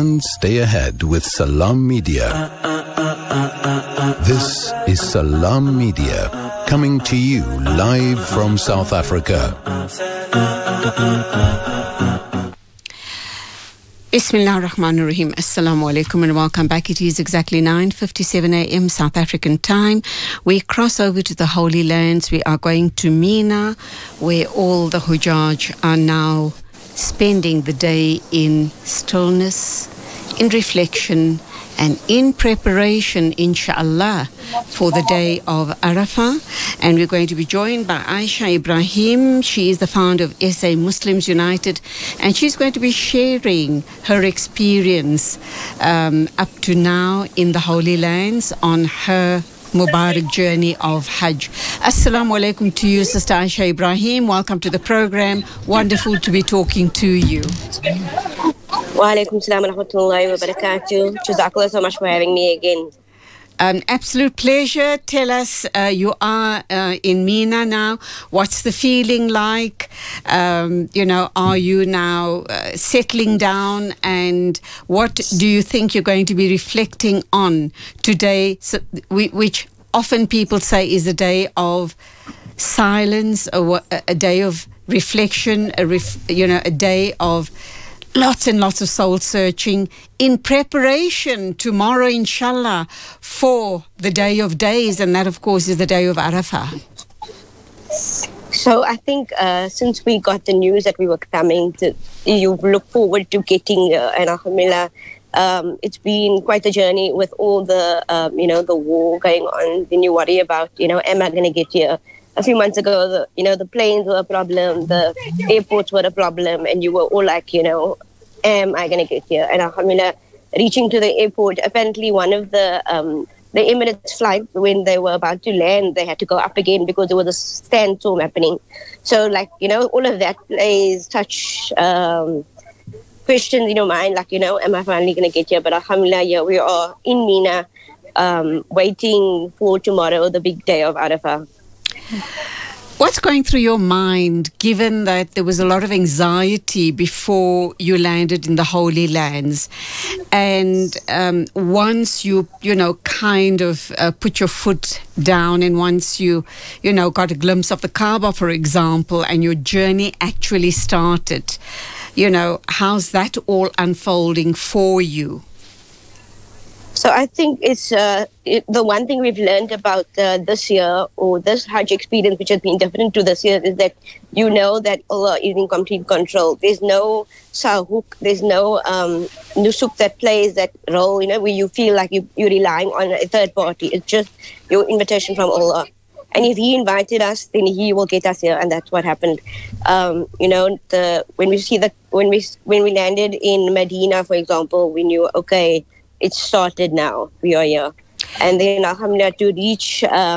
and stay ahead with Salam Media. This is Salam Media, coming to you live from South Africa. Bismillah ar-Rahman ar-Rahim. Assalamu alaikum and welcome back. It is exactly 9:57 a.m. South African time. We cross over to the Holy Lands. We are going to Mina, where all the Hujjaj are now spending the day in stillness, in reflection, and in preparation, inshallah, for the day of Arafah. And we're going to be joined by Aisha Ibrahim. She is the founder of SA Muslims United, and she's going to be sharing her experience up to now in the Holy Lands on her Mubarak journey of Hajj. Assalamu alaikum to you, Sister Aisha Ibrahim. Welcome to the program. Wonderful to be talking to you. Wa alaikum salam wa rahmatullahi wa barakatuh. Jazakallah so much for having me again. Absolute pleasure. Tell us, you are in Mina now. What's the feeling like? Are you now settling down? And what do you think you're going to be reflecting on today, which often people say is a day of silence, a day of reflection, a day of lots and lots of soul searching in preparation tomorrow, inshallah, for the day of days, and that, of course, is the day of Arafah. So I think since we got the news that we were coming, you look forward to getting and alhamdulillah, it's been quite a journey with all the the war going on. Then you worry about am I going to get here? A few months ago, the planes were a problem, the airports were a problem, and you were all like, am I going to get here? And alhamdulillah, reaching to the airport, apparently one of the Emirates flight, when they were about to land, they had to go up again because there was a sandstorm happening. So, all of that plays such questions in your mind, am I finally going to get here? But alhamdulillah, here we are in Mina, waiting for tomorrow, the big day of Arafah. What's going through your mind, given that there was a lot of anxiety before you landed in the Holy Lands, and once you kind of put your foot down, and once you got a glimpse of the Kaaba, for example, and your journey actually started, how's that all unfolding for you? So I think it's the one thing we've learned about this year, or this Hajj experience, which has been different to this year, is that that Allah is in complete control. There's no sahuk, there's no nusuk that plays that role, where you feel like you're relying on a third party. It's just your invitation from Allah. And if He invited us, then He will get us here, and that's what happened. When we landed in Medina, for example, we knew, okay, it started now. We are here, and then alhamdulillah, to reach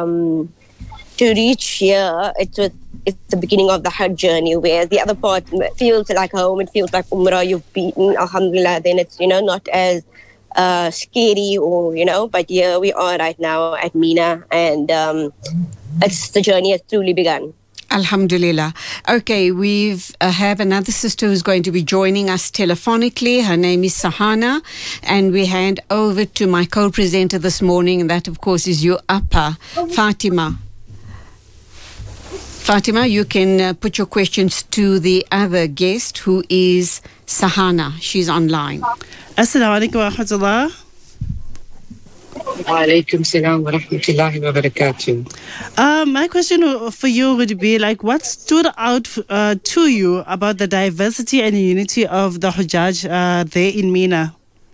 here, it's the beginning of the Hajj journey, where the other part feels like home. It feels like Umrah. You've beaten, alhamdulillah. Then it's not as scary, or But here we are right now at Mina, and the journey has truly begun. Alhamdulillah. Okay, we have another sister who's going to be joining us telephonically. Her name is Sahana, and we hand over to my co-presenter this morning, and that, of course, is your Appa, Fatima. Fatima, you can put your questions to the other guest, who is Sahana. She's online. Assalamu alaikum wa rahmatullah. Wa alaikum salam wa rahmatullahi wa barakatuh. My question for you would be what stood out to you about the diversity and unity of the Hujjaj there in Mina?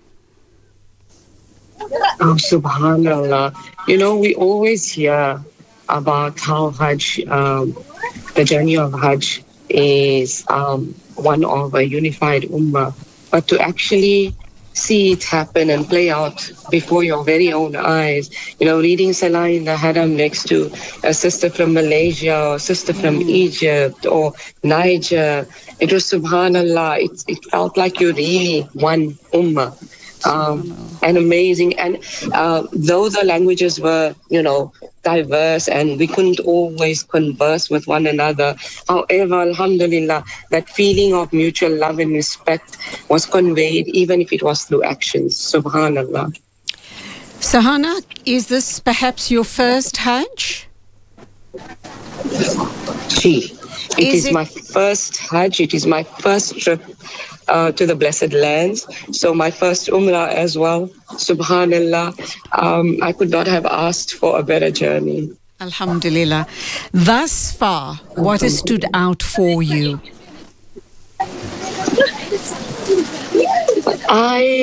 Oh, subhanallah. We always hear about how Hajj, the journey of Hajj is one of a unified ummah. But to actually see it happen and play out before your very own eyes, reading Salah in the Haram next to a sister from Malaysia or sister from Egypt or Niger, it was subhanallah, it felt like you're really one ummah. And amazing. And though the languages were, diverse and we couldn't always converse with one another. However, alhamdulillah, that feeling of mutual love and respect was conveyed, even if it was through actions. Subhanallah. Sahana, is this perhaps your first Hajj? It is my first Hajj. It is my first trip to the Blessed Lands. So my first Umrah as well. Subhanallah. I could not have asked for a better journey. Alhamdulillah. Thus far, what has stood out for you? I